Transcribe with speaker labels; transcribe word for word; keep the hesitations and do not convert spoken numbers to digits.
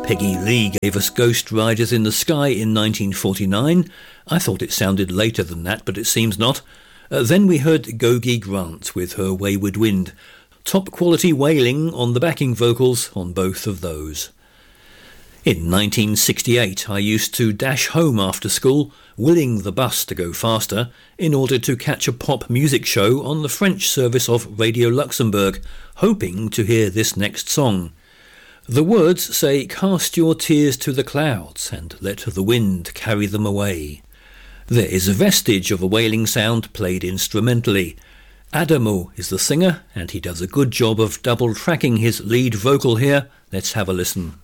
Speaker 1: Peggy Lee gave us Ghost Riders in the Sky in nineteen forty-nine. I thought it sounded later than that, but it seems not. Uh, then we heard Gogi Grant with her Wayward Wind. Top quality wailing on the backing vocals on both of those. In nineteen sixty-eight, I used to dash home after school, willing the bus to go faster, in order to catch a pop music show on the French service of Radio Luxembourg, hoping to hear this next song. The words say, "Cast your tears to the clouds and let the wind carry them away." There is a vestige of a wailing sound played instrumentally. Adamo is the singer, and he does a good job of double tracking his lead vocal here. Let's have a listen.